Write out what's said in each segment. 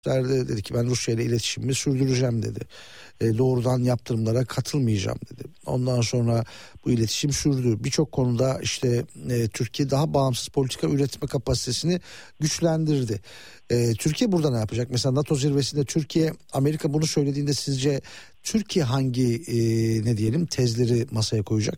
dedi ki ben Rusya ile iletişimimi sürdüreceğim dedi. Doğrudan yaptırımlara katılmayacağım dedi. Ondan sonra bu iletişim sürdü. Birçok konuda işte Türkiye daha bağımsız politika üretme kapasitesini güçlendirdi. Türkiye burada ne yapacak? Mesela NATO zirvesinde Türkiye, Amerika bunu söylediğinde sizce Türkiye hangi ne diyelim tezleri masaya koyacak?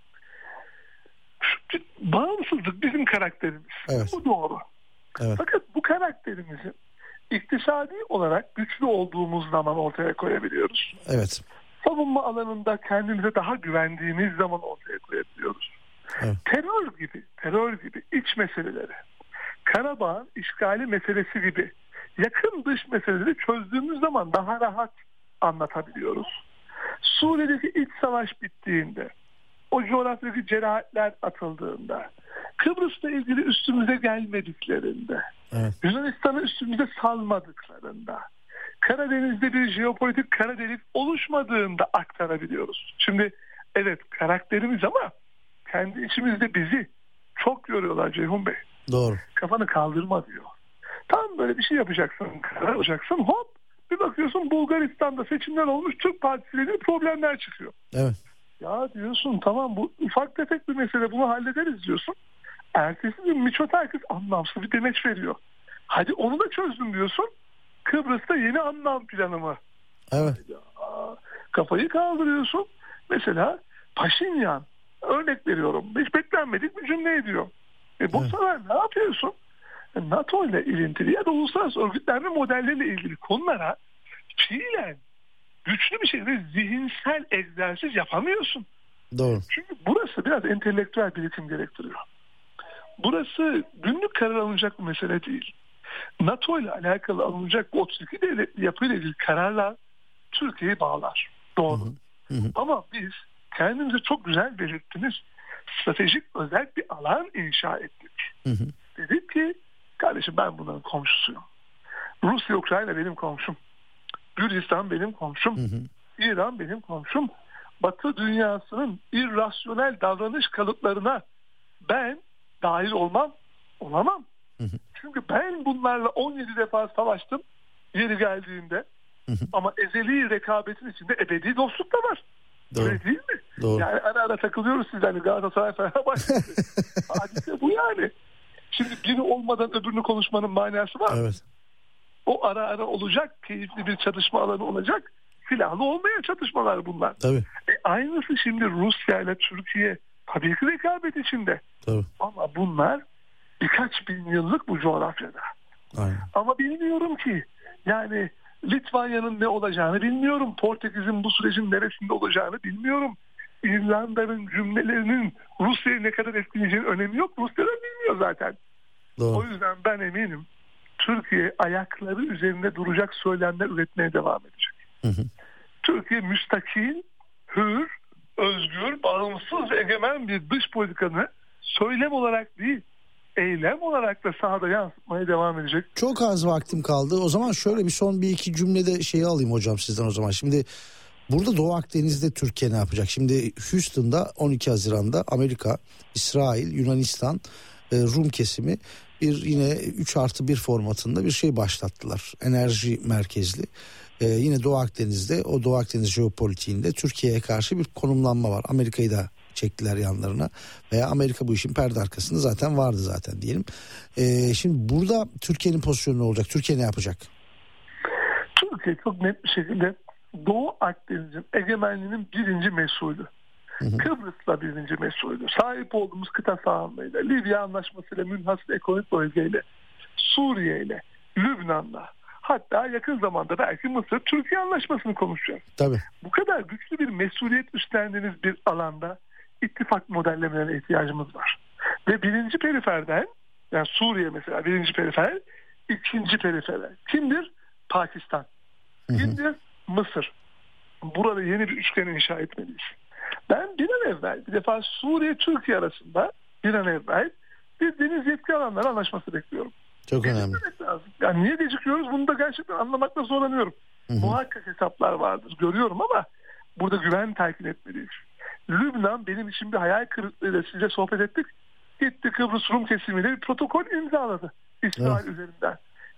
Bağımsızlık bizim karakterimiz. Evet. Bu doğru. Evet. Fakat bu karakterimizi iktisadi olarak güçlü olduğumuz zaman ortaya koyabiliyoruz. Evet. Savunma alanında kendimize daha güvendiğimiz zaman ortaya koyabiliyoruz. Evet. Terör gibi iç meseleleri, Karabağ işgali meselesi gibi yakın dış meseleleri çözdüğümüz zaman daha rahat anlatabiliyoruz. Suriye'deki iç savaş bittiğinde, o coğrafyadaki cerahatler atıldığında, Kıbrıs'la ilgili üstümüze gelmediklerinde, evet. Yunanistan'ı üstümüze salmadıklarında, Karadeniz'de bir jeopolitik kara delik oluşmadığında aktarabiliyoruz. Şimdi evet karakterimiz ama kendi içimizde bizi çok yoruyorlar Ceyhun Bey. Doğru. Kafanı kaldırma diyor. Tam böyle bir şey yapacaksın, karar alacaksın, hop bir bakıyorsun Bulgaristan'da seçimler olmuş, Türk partisiyle problemler çıkıyor. Evet. Ya diyorsun tamam bu ufak tefek bir mesele, bunu hallederiz diyorsun. Ertesi gün Miçotakis anlamsız bir demeç veriyor. Hadi onu da çözdüm diyorsun. Kıbrıs'ta yeni anlam planı mı? Evet. Ya, kafayı kaldırıyorsun. Mesela Paşinyan, örnek veriyorum, hiç beklenmedik bir cümle ediyor. Bu evet. sefer ne yapıyorsun? NATO ile ilintili ya da uluslararası örgütlenme modelleriyle ilgili konulara fiilen güçlü bir şekilde zihinsel egzersiz yapamıyorsun. Doğru. Çünkü burası biraz entelektüel birikim gerektiriyor. Burası günlük karar alınacak bir mesele değil. NATO ile alakalı alınacak bu 32 devletli yapıyla ilgili kararlar Türkiye'yi bağlar. Doğru. Hı hı. Ama biz kendimize çok güzel belirttiniz. Stratejik özel bir alan inşa ettik. Hı hı. Dedik ki kardeşim ben bunların komşusuyum. Rusya, Ukrayna benim komşum. Gürcistan benim komşum. Hı hı. İran benim komşum. Batı dünyasının irrasyonel davranış kalıplarına ben dahil olamam. Hı hı. Çünkü ben bunlarla 17 defa savaştım yeri geldiğinde. Hı hı. Ama ezeli rekabetin içinde ebedi dostluk da var. Doğru. Öyle değil mi? Doğru. Yani ara ara takılıyoruz sizlerle Galatasaray Fenerbahçe. Hadise bu yani. Şimdi biri olmadan öbürünü konuşmanın manası var. Evet. O ara ara olacak, keyifli bir çatışma alanı olacak. Silahlı olmayan çatışmalar bunlar. Tabii. Aynısı şimdi Rusya ile Türkiye tabii ki rekabet içinde. Tabii. Ama bunlar birkaç bin yıllık bu coğrafyada. Aynen. Ama bilmiyorum ki yani Litvanya'nın ne olacağını bilmiyorum. Portekiz'in bu sürecin neresinde olacağını bilmiyorum. İrlanda'nın cümlelerinin Rusya'yı ne kadar etkileyeceğinin önemi yok. Rusya da bilmiyor zaten. Doğru. O yüzden ben eminim Türkiye ayakları üzerinde duracak söylemler üretmeye devam edecek. Hı hı. Türkiye müstakil, hür, özgür, bağımsız ve egemen bir dış politikanı söylem olarak değil, eylem olarak da sahada yansıtmaya devam edecek. Çok az vaktim kaldı. O zaman şöyle son bir iki cümlede şeyi alayım hocam sizden o zaman. Şimdi burada Doğu Akdeniz'de Türkiye ne yapacak? Şimdi Houston'da 12 Haziran'da Amerika, İsrail, Yunanistan, Rum kesimi yine 3+1 formatında bir şey başlattılar. Enerji merkezli. Yine Doğu Akdeniz'de, o Doğu Akdeniz jeopolitiğinde Türkiye'ye karşı bir konumlanma var. Amerika'yı da çektiler yanlarına veya Amerika bu işin perde arkasında zaten vardı zaten diyelim. Şimdi burada Türkiye'nin pozisyonu ne olacak? Türkiye ne yapacak? Türkiye çok net bir şekilde Doğu Akdeniz'in egemenliğinin birinci mesulü. Hı hı. Kıbrıs'la birinci mesulü. Sahip olduğumuz kıta sahanlığıyla, Libya anlaşmasıyla, münhasır ekonomik bölgeyle, Suriye'yle, Lübnan'la, hatta yakın zamanda belki Mısır Türkiye anlaşmasını konuşacağız. Tabii. Bu kadar güçlü bir mesuliyet üstlendiğiniz bir alanda ittifak modellemelerine ihtiyacımız var. Ve birinci periferden, yani Suriye mesela birinci perifer, ikinci perifer kimdir? Pakistan. Hı hı. Kimdir? Mısır. Burada yeni bir üçgen inşa etmeliyiz. Ben bir an evvel, bir defa Suriye-Türkiye arasında bir an evvel bir deniz yetki alanları anlaşması bekliyorum. Çok önemli. Lazım. Yani niye gecikiyoruz bunu da gerçekten anlamakta zorlanıyorum. Hı hı. Muhakkak hesaplar vardır görüyorum ama burada güven telkin etmeliyiz. Lübnan benim için bir hayal kırıklığıyla size sohbet ettik. Gitti Kıbrıs Rum kesimiyle bir protokol imzaladı İsrail üzerinden.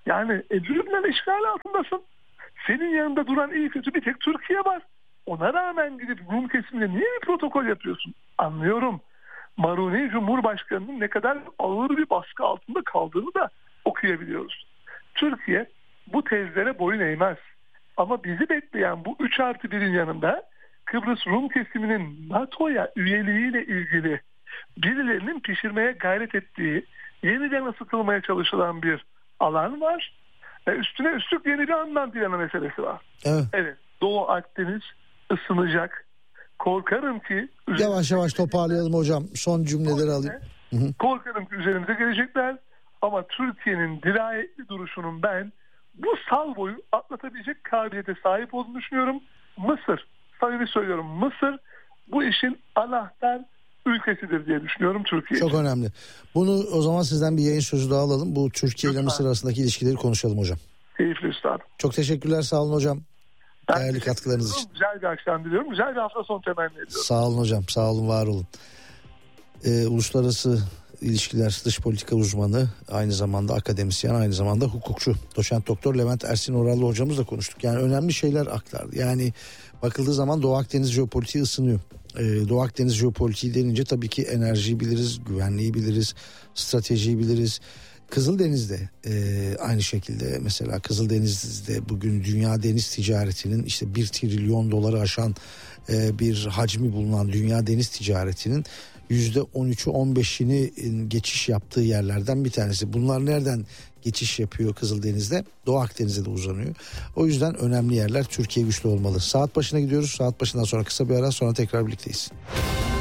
Yani Lübnan işgal altındasın. Senin yanında duran iyi kötü bir tek Türkiye var. Ona rağmen gidip Rum kesimine niye bir protokol yapıyorsun? Anlıyorum. Maruni Cumhurbaşkanı'nın ne kadar ağır bir baskı altında kaldığını da okuyabiliyoruz. Türkiye bu tezlere boyun eğmez. Ama bizi bekleyen bu 3+1'in yanında Kıbrıs Rum kesiminin NATO'ya üyeliğiyle ilgili birilerinin pişirmeye gayret ettiği, yeniden ısıtılmaya çalışılan bir alan var. Üstüne üstlük yeni bir anlam planı meselesi var. Evet. Doğu Akdeniz ısınacak. Korkarım ki... Yavaş yavaş toparlayalım hocam. Son cümleleri alayım. Korkarım ki üzerimize gelecekler. Ama Türkiye'nin dirayetli duruşunun ben bu salvoyu atlatabilecek kabiliyete sahip olduğunu düşünüyorum. Mısır, samimi söylüyorum, Mısır bu işin anahtar ülkesidir diye düşünüyorum Türkiye. Çok önemli. Bunu o zaman sizden bir yayın sözü daha alalım. Bu Türkiye ile Mısır arasındaki ilişkileri konuşalım hocam. Keyifli üstadım. Çok teşekkürler, sağ olun hocam. Değerli katkılarınız için. Güzel bir akşam diliyorum. Güzel bir hafta sonu temenni ediyorum. Sağ olun hocam, sağ olun, var olun. Uluslararası ilişkiler dış politika uzmanı, aynı zamanda akademisyen, aynı zamanda hukukçu doçent doktor Levent Ersin Orallı hocamızla konuştuk. Yani önemli şeyler aktardı. Yani bakıldığı zaman Doğu Akdeniz jeopolitiği ısınıyor. Doğu Akdeniz jeopolitiği denince tabii ki enerjiyi biliriz, güvenliği biliriz, stratejiyi biliriz. Kızıldeniz'de aynı şekilde, mesela Kızıldeniz'de bugün dünya deniz ticaretinin işte 1 trilyon doları aşan bir hacmi bulunan dünya deniz ticaretinin %13'ü 15'ini geçiş yaptığı yerlerden bir tanesi. Bunlar nereden geçiş yapıyor Kızıldeniz'de? Doğu Akdeniz'de de uzanıyor. O yüzden önemli yerler, Türkiye güçlü olmalı. Saat başına gidiyoruz. Saat başından sonra kısa bir ara, sonra tekrar birlikteyiz.